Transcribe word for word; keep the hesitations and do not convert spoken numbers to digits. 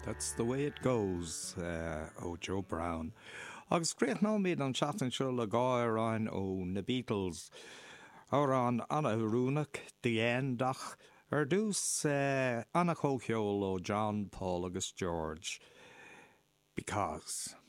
That's the way it goes, uh, ó Joe Brown. Agus gréit nóméid an chatan seo le gáiráin ó na Beatles. Árán Anna Rúnach, Diane Dach, ar dús uh, Anna Chócheol ó John, Paul agus George. Because...